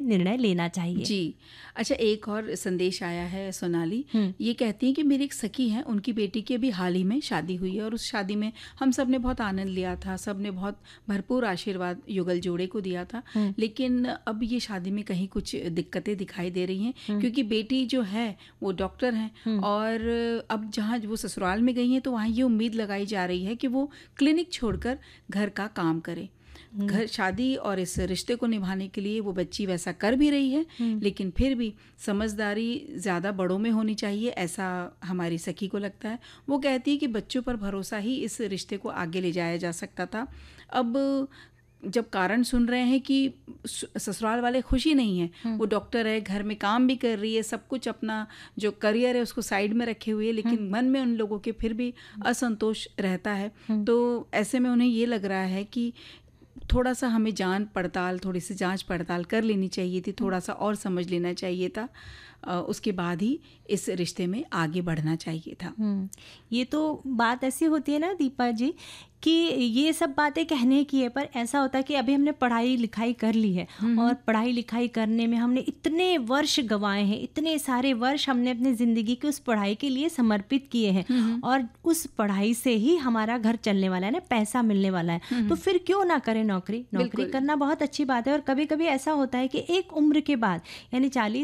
निर्णय लेना चाहिए। जी। अच्छा, एक और संदेश आया है सोनाली, ये कहती हैं कि मेरी एक सखी हैं, उनकी बेटी की अभी हाल ही में शादी हुई है और उस शादी में हम सब ने बहुत आनंद लिया था, सब ने बहुत भरपूर आशीर्वाद युगल जोड़े को दिया था। लेकिन अब ये शादी में कहीं कुछ दिक्कतें दिखाई दे रही हैं, क्योंकि बेटी जो है वो डॉक्टर हैं और अब जहाँ वो ससुराल में गई हैं तो वहाँ ये उम्मीद लगाई जा रही है कि वो क्लिनिक छोड़कर घर का काम करे। घर शादी और इस रिश्ते को निभाने के लिए वो बच्ची वैसा कर भी रही है, लेकिन फिर भी समझदारी ज़्यादा बड़ों में होनी चाहिए, ऐसा हमारी सखी को लगता है। वो कहती है कि बच्चों पर भरोसा ही इस रिश्ते को आगे ले जाया जा सकता था। अब जब कारण सुन रहे हैं कि ससुराल वाले खुशी नहीं है, वो डॉक्टर है, घर में काम भी कर रही है, सब कुछ अपना जो करियर है उसको साइड में रखे हुए, लेकिन मन में उन लोगों के फिर भी असंतोष रहता है। तो ऐसे में उन्हें ये लग रहा है कि थोड़ा सा हमें थोड़ी सी जांच पड़ताल कर लेनी चाहिए थी, थोड़ा सा और समझ लेना चाहिए था, उसके बाद ही इस रिश्ते में आगे बढ़ना चाहिए था। ये तो बात ऐसी होती है ना दीपा जी कि ये सब बातें कहने की है, पर ऐसा होता है कि अभी हमने पढ़ाई लिखाई कर ली है और पढ़ाई लिखाई करने में हमने इतने वर्ष गंवाए हैं, इतने सारे वर्ष हमने अपनी ज़िंदगी की उस पढ़ाई के लिए समर्पित किए हैं और उस पढ़ाई से ही हमारा घर चलने वाला है ना, पैसा मिलने वाला है, तो फिर क्यों ना करें नौकरी करना बहुत अच्छी बात है। और कभी कभी ऐसा होता है कि एक उम्र के बाद यानी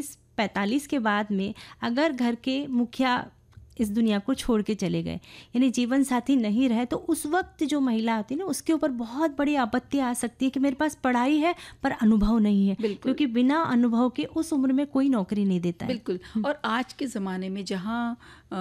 40-45 के बाद में अगर घर के मुखिया इस दुनिया को छोड़ के चले गए, यानी जीवन साथी नहीं रहे, तो उस वक्त जो महिला होती है ना उसके ऊपर बहुत बड़ी आपत्ति आ सकती है कि मेरे पास पढ़ाई है पर अनुभव नहीं है, क्योंकि बिना अनुभव के उस उम्र में कोई नौकरी नहीं देता है। बिल्कुल। और आज के ज़माने में जहाँ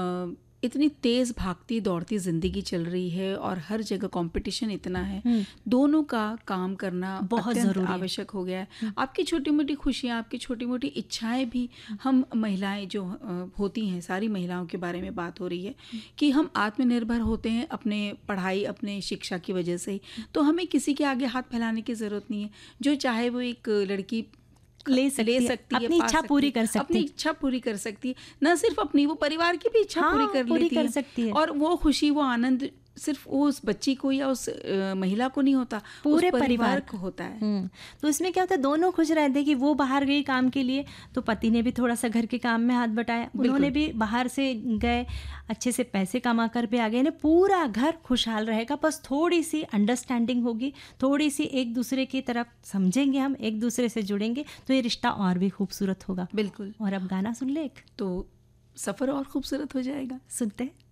इतनी तेज़ भागती दौड़ती ज़िंदगी चल रही है और हर जगह कंपटीशन इतना है, दोनों का काम करना बहुत ज़रूरी आवश्यक हो गया है। आपकी छोटी मोटी खुशियाँ, आपकी छोटी मोटी इच्छाएं भी, हम महिलाएं जो होती हैं, सारी महिलाओं के बारे में बात हो रही है कि हम आत्मनिर्भर होते हैं अपने पढ़ाई, अपने शिक्षा की वजह से ही, तो हमें किसी के आगे हाथ फैलाने की ज़रूरत नहीं है। जो चाहे वो एक लड़की ले सकती है, अपनी इच्छा पूरी कर सकती है, अपनी इच्छा पूरी कर सकती है, न सिर्फ अपनी, वो परिवार की भी इच्छा पूरी कर सकती है। और वो खुशी, वो आनंद सिर्फ वो उस बच्ची को या उस महिला को नहीं होता, पूरे परिवार को होता है। तो इसमें क्या होता है, दोनों खुश रहते हैं कि वो बाहर गई काम के लिए तो पति ने भी थोड़ा सा घर के काम में हाथ बटाया, उन्होंने भी बाहर से गए, अच्छे से पैसे कमा कर भी आ गए, पूरा घर खुशहाल रहेगा। बस थोड़ी सी अंडरस्टैंडिंग होगी, थोड़ी सी एक दूसरे की तरफ समझेंगे, हम एक दूसरे से जुड़ेंगे तो ये रिश्ता और भी खूबसूरत होगा। बिल्कुल। और अब गाना सुन ले एक, तो सफ़र और खूबसूरत हो जाएगा। सुनते हैं।